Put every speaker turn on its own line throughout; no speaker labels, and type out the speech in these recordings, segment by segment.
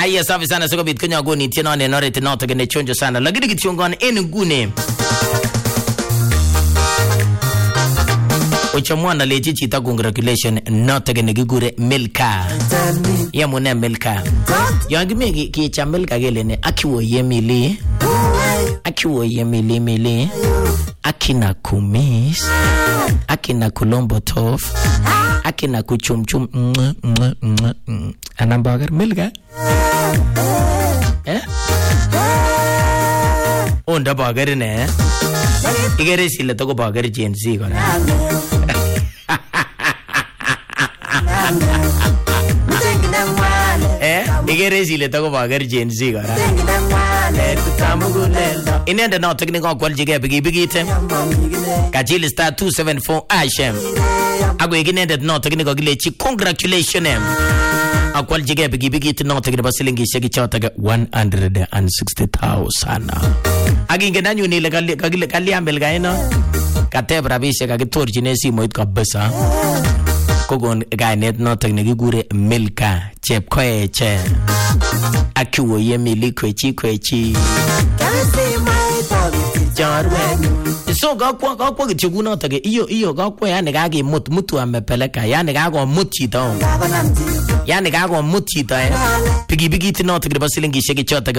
Aya safi sana siko bit kenya goni tena ne norete not gene chonjo sana lakini kichongana ngune Ochamwana leji chita congratulation not gene gigure Milka ya mune Milka yangi me ki cha Milka gele ne akiwo yemili akina kumis akina kulombo tof akina kuchumchum anambagar Milka onda bagar ne igere sile to ko bagar jensi kora igere sile to ko bagar jensi kora inenda no technical quality ge bigite kajili star 274 ashem ago iginenda no technical gilechi congratulation akwal jige bigite no technical basilingi shegi chawta 160,000 aginge nanyu ni legal kali ambel gaino katebra bishe kagitorjine simoit kabisa kogon gainet no technical gure Milka chepkoeche akiwo yemili kwechi so gakwa kichuguna tage iyo gakwa yani gagi mutu amepeleka yani gago mutito yani gago mutito pigi tino tage basilingi shege chota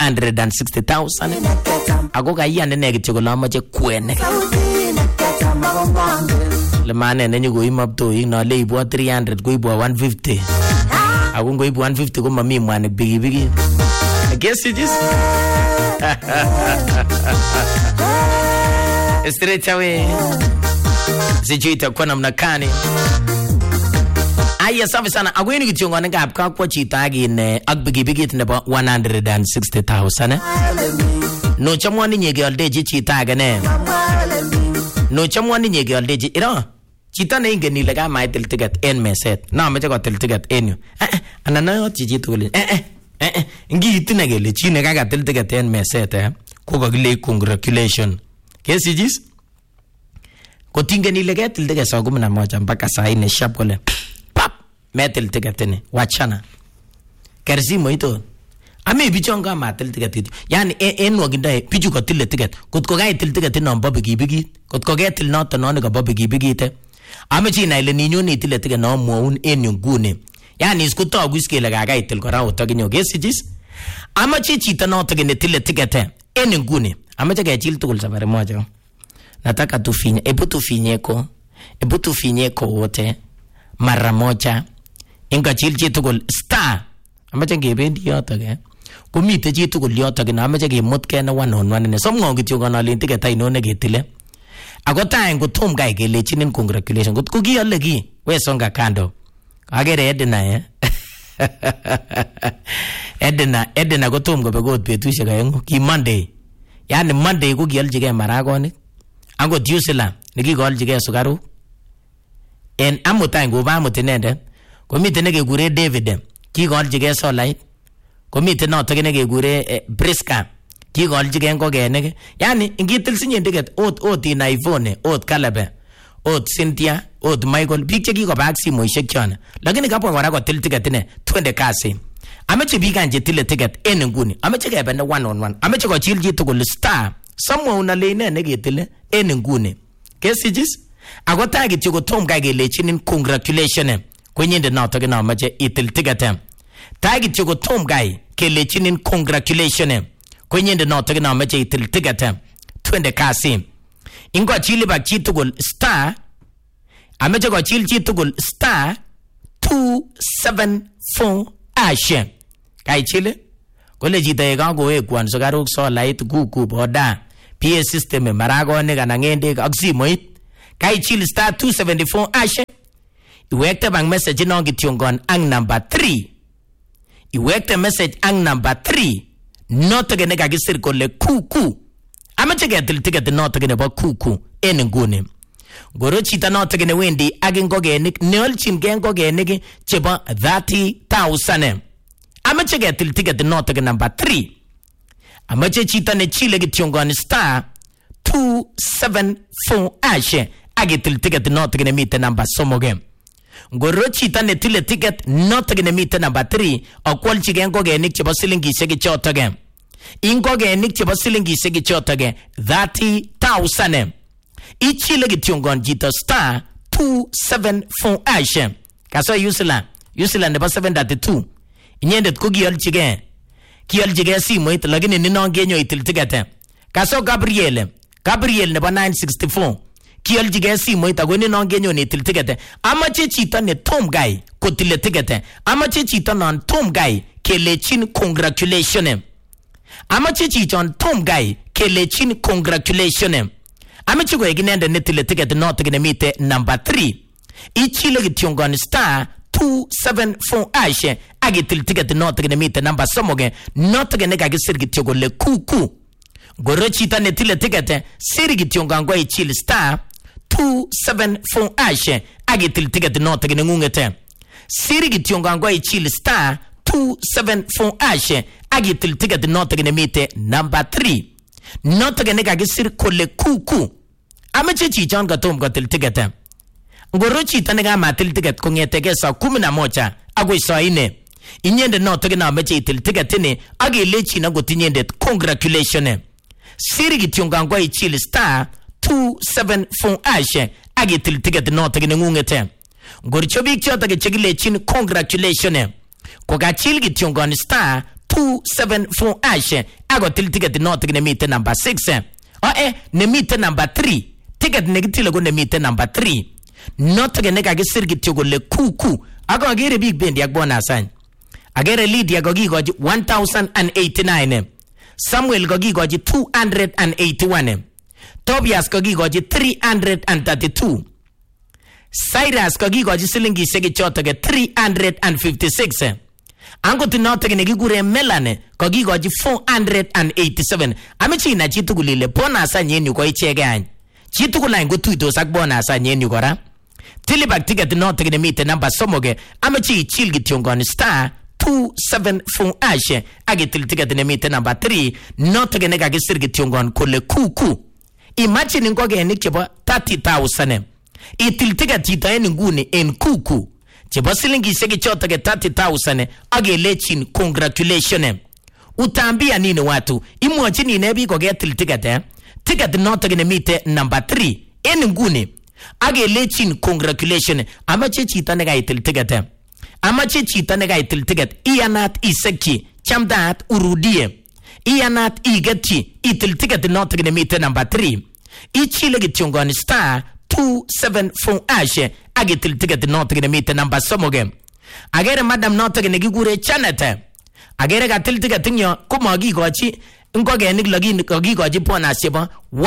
160,000 agoga yani nege chogola maje kwene le mane nenyu go imapto ino le ibo 300 go ibo 150 agungo ibo 150 go mami mwane bigi I guess it is straight away sijita kwa namna kani aya safi sana agweni kichongana ngapka kwa chitagi ne agbigi tneba 160,000 no chamwani nyege aldeji chitaga ne no chamwani nyege aldeji ira chita ne inge ni lega mai tel ticket en meset na me jago tel ticket en anana chijitu le ngi itinagele chine kaga tel ticket en meset ko gile congratulation kesijis kotinge ni lega tel ticket sa 11 mpaka saa 4 sharp kole pap metel ticket ne wachana kerzi moito ame bichonga matel ticket yani en waginda pichu ko til ticket kotko ga til ticket no bobigi kotko ga til not no ne go bobigi te ame china ile ninyo ni til ticket no moun en ngune yani iskuto aguske lega ga til ko rawo taginyo gesijis ama chichita no tagene til ticket en ngune ama chaga chil tukul safari moja nataka tufinye ebu tufinyeko wote mara moja inga chil tukul star ama change bendi yoto ge kumite chi tukul yoto ge na ama change mutke na 1-on-1 ne somngo kityo kana lin ticket ai no ne getile agota ngo tom ga gele chinin congratulation gut kugi alle gi we songa kando agere edna edna go tom go be god betushe ga ngo ki Monday yani Monday go gial jige maragoni ango Tuesday nigi gol jige sugaru en amuta ngo ba mutinende komite nege gure David ki gol jige solai komite no to nege gure Briska ki gol jige ngo gene yani ngitil sinye ticket ot ina iPhone ot Kalabe ot Cynthia ot Michael picture ki go baksi mo shekchana lakini kapo wara go til ticket ne 20 kasi ameche biganje til ticket en nguni ameche ga bende 1-on-1 ameche go chilji to go star somwe una leine nege til en nguni kesijis agota gityo go tom ga gele chinin congratulation kwenye nde na toge na mache itil ticket tagi tyo tom guy kele chinin congratulation kwenye nde na toge na mache itil ticket twende kasi ingo chili ba chitugul star ameche go chili tugul star 274 ashe kai chile kole jita ga go e kwan so garuk so light gugu boda PS system marago ne kana ngende aksimoit kai chili star 274 ashe iwekte bang message no gitiongon ang number 3 iwekte message ang number 3 not gene ga gisir ko le kuku amache getil ticket not gene ba kuku en ngune goro chita not gene wendi agingo genik neolchin gengo genik cheba 30,000 amache getil ticket not gene number 3 amache chita ne chile gitiongon star 274 ashe agitil ticket not gene mite number somo game Ngoro chito netile ticket notok nemite number 3 akwalchige ngogenik chebo silingishek chotok. Ingogenik chebo silingishek chotok 30,000. Ichile kityongon jito star 274 ash. Kaso Yusila nebo 732. Inyendet ko kialchige simoit lakini ninongenyo itil ticket. Kaso Gabriel nebo 964. Kialchige simoit ako ninongenyo itil ticket. Amache chito ne tom guy kotile ticket. Amache chito non tom guy kelechin congratulations. Amache chichon tom guy kelechin congratulations. Amache ko eginende netile ticket notok nemite number 3. Ichile kityongon star 274 ash agitil ticket notok nemite number 3 notok nekakisir kityo kole kuku. Ngoro chito netile ticket siri kityongon ko ichil star 274 ash agitil ticket notok nengungete. Siri kityongon ko ichil star 274 ash agitil ticket notok nemite number 3 notok nekakisir kole kuku. Amache chichon katom kotil ticket. Ngoro chito nekamatil ticket kongetege saa 11 agoi saa 4. Inyendet notok namache itil ticket ni agelechin agot inyendet congratulations. Siri kityongon ko ichil star 274 ash agitil ticket notok nengungete. Ngorcho biik chotok chekilechin congratulations kokachil kityongon star 274 ash agotil ticket notok nemite number 6. Nemite number 3. Ticket nekitile ko nemite number 3. Notok nekakisir kityo kole kuku. Ako agere biik bendi ak bonus any. Agere Lydia kokikochi 1089. Samuel kokikochi 281. Tobias kokikochi 332. Cyrus kokikochi silingishek chotok 356. Angot notok nekikure Melanie kokikochi 487. Amache ina chitugul ile bonus any en yu ko ichege any. Chitugul any kotuitos ak bonus any en yu kora. Tilibak ticket notok nemite number 3 amache ichil kityongon star 274 ash agitil ticket nemite number 3 notok nekakisir kityongon kole kuku. Imagine ngogenik chebo 30,000. Itil ticket chito en nguni en kuku. Chebo silingishek chotok 30,000 agelechin congratulations. Utaambia nini watu? Imwachini nebi kogetil ticket ticket notok nemite number 3 en nguni agelechin congratulations. Amache chito nekaitil ticket. Amache chito nekaitil ticket iyanat isekchi chamdaat urudie. Iyanat igetchi itil ticket notok nemite number 3. Ichile kityongon star 274 ash agitil ticket notok nemite number 3. Agere madam notok nekikure Janet. Agere katil ticket nyo komakikochi ngogenik lakini kokikochi bonus chebo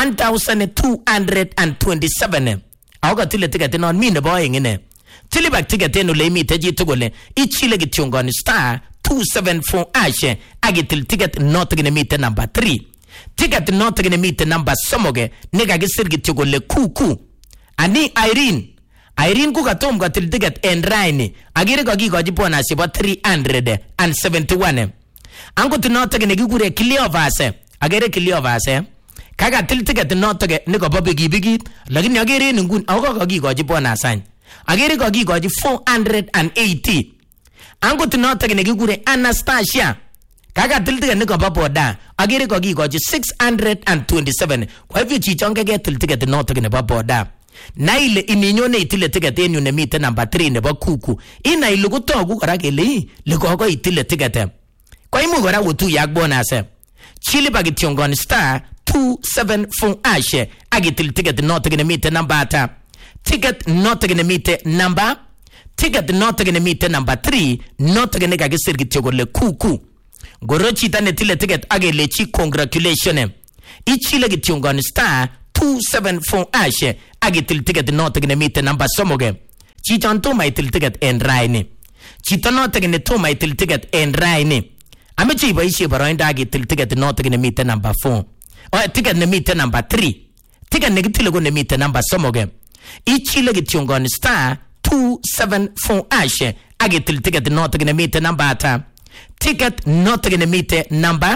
1227. Ako katile ticket non mi nebo aeng ine. Tilibak ticket en ole imite chitugul ichile kityongon star 274 ash agitil ticket notok nemite number 3. Ticket notok nemite number 3 nekakisir kityo kole kuku. Ani Irene ko katom kotil ticket en raini. Agere kokikochi bonus chebo 371. Angot notok nekikure Cleovas. Agere Cleovas kakatil ticket notok nekobo pikipikit lakini agere en nguni ako kokikochi bonus any. Agere kokikochi 480. Angot notok nekikure Anastasia kakatil ticket nekobo boda. Agere kokikochi 627. Kwa hivyo chichon keketil ticket notok nebo boda. Naile ininyone itile ticket en yu nemite number 3 nebo kuku. Ina ile kotogu kora kele lekoko itile ticket. Kwa imu kora utuye ak bonus. Chilipa kityongon star 274 ash agitil ticket notok nemite number ata. Ticket notok nemite number 3 notok nekakisir kityo kole kuku. Ngoro chito netile ticket agelechi congratulations. Ichile kityongon star 274 ash agitil ticket notok nemite number 3. Chichon toma itil ticket en raini. Chito notok netoma itil ticket en raini. Amache iboisie boroindo agitil ticket notok nemite number 4. Ticket nemite number 3. Ticket nekitile ko nemite number 3. Ichile kityongon star 274 ash agitil ticket notok nemite number ata. Ticket notok nemite number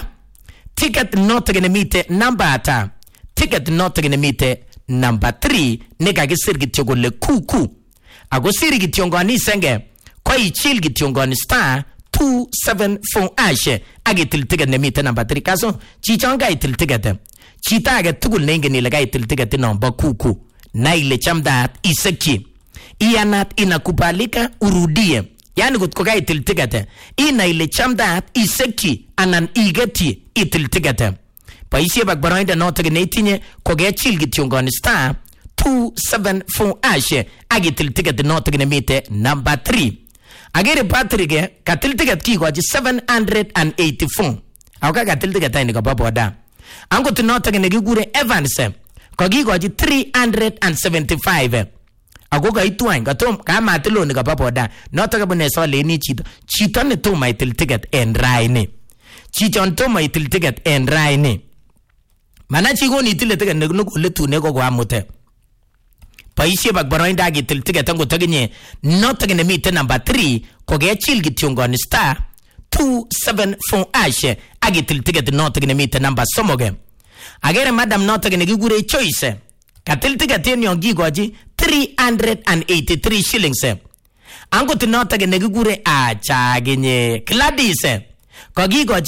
ata. Ticket notok nemite number 3 nekakisir kityo kole kuku. Ago siri kityongoni senge ko ichil kityongoni star 274 ashe agitil ticket nemite number 3 kaso chichonga itil ticket chita age tugul nengeni ile itil ticket number kuku na ile chamdat iseki iyanat inakubalika urudie yani kutko itil ticket ina ile chamdat iseki anan igeti itil ticket paishe bakbaroinde notage neitinye kogechil kityongoni star 274 ashe agitil ticket notage nemite number 3 agere Patrick katil ticket kikoji 784 awka katil ticket ay ni kaboboda ango tinotage nekigure Evans kogikoji 375 ago gaitwany katom kamatilo ni kaboboda notage bune soleni chito ne toma itil ticket en raini chichon toma itil ticket en raini mana chigo ni itil ticket ne kule tune ko kwamute paishe bakbaroinda agitil ticket ango taginye notage nemite number 3 kogechil kityongoni star 274 ashe agitil ticket notage nemite number somoge agere madam notage nekigure Choice katil ticket en yongi goji 383 shillings ango tinotage nekigure achaginye Gladys kogigoji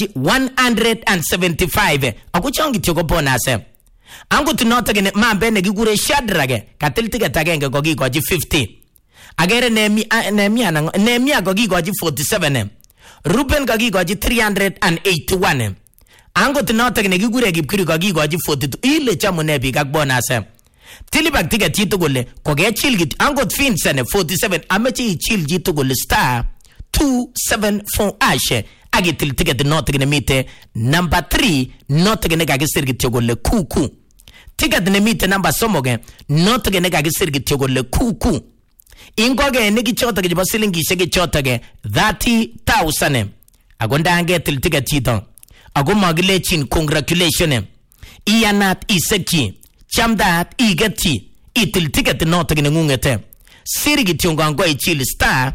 175 akuchongi tyogo bonus ango tinotage ne mambe nekigure Shadrack katil ticket agenge kogigoji 50 agere Nemia kogigoji 47 Ruben kogigoji 381 ango tinotage nekigure Kipkiri kogigoji 42 ile chamune biik ak bonus tilibak ticket chitugul kogechil git ango Vincent 47 ameche ichil chitugul star 274 ashe agitil ticket notige nemite number 3 notige nekagisir kityogole kuku ticket nemite number somoge notige nekagisir kityogole kuku ingoge nekichotage chebo silingishek chotage 30,000 ago ndange til ticket chito ago magilechin congratulation iyanat iseki chamdat igeti itil ticket notige ngungete siri kityongo ichil star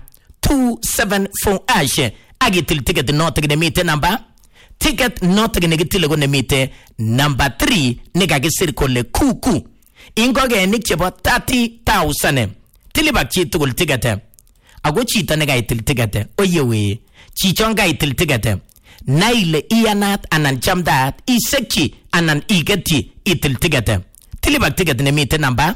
274 ashe agitil ticket notige nemite number ticket notige negitile go nemite number 3 negagisir kole kuku ingogenik chebo 30,000 tilibak chitugul ticket ago chito negaitil ticket oyewe chichonga itil ticket naile iyanat anan chamdat iseki anan igeti itil ticket tilibak ticket nemite number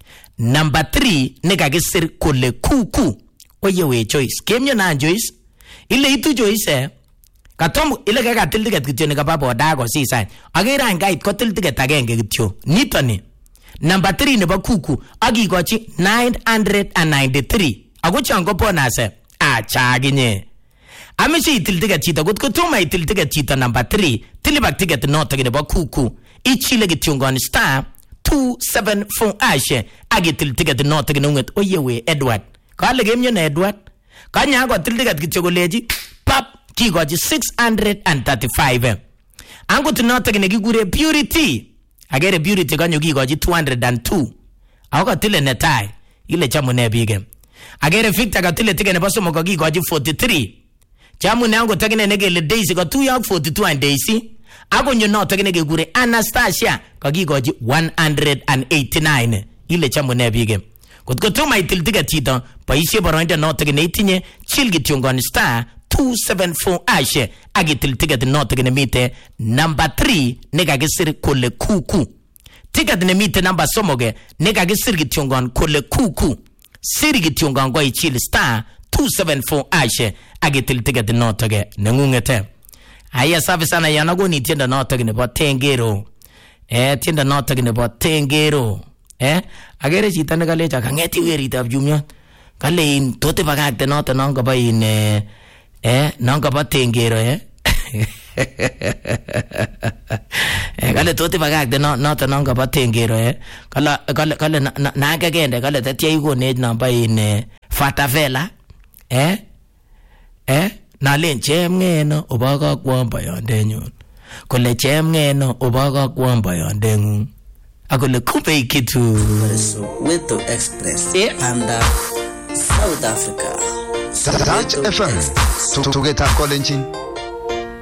3 negagisir kole kuku oyewe Joyce kemyo na Joyce ile itu Joyce katom ile kagatil ticket kityo ne kababoda go sisai agere angait kotil ticket agenge kityo nitoni number 3 nebo kuku agigochi 993 ago chango bonus achaginye amishi itil ticket chito kutko tuma itil ticket chito number 3 tilibak ticket notage nebo kuku ichile kityongoni star 274 ashe agitil ticket notage nunget oyewe Edward kale gemyo na Edward kanya ko til ticket kityo koleji pap kigoji 635 ango tinotage nekigure Purity agere Purity kanyo kigoji 202 ako tile netai ile chamune bige agere Victor katile ticket nebo somo ko kigoji 43 chamune ango tagine negele Daisy ko 2 yak 42 and Daisy ako nyo notage nekigure Anastasia ko kigoji 189 ile chamune bige kutko tuma itil ticket chito paishe boroinde notage neitinye chil kityongoni star 274 ashe agitil ticket notage nemite number 3 negagisir kole kuku ticket nemite number somoge negagisir kityongon kole kuku siri kityongon go ichil star 274 ashe agitil ticket notage nengungete aya safi sana yanago ni tienda notage nebo Tengero tienda notage nebo Tengero agere chito ne kalecha kangeti weritab Jumia kale in tote bagakte noto non ko ba in non ko ba Tengero kale tote bagakte noto non ko ba Tengero kale na kagende kale tatya igonech namba in Fatavela na len chemngeno obaga kwamba yondenyun kole chemngeno obaga kwamba yondengung akole kumbe kitu
Weto Express and South Africa
Touch FM to get a calling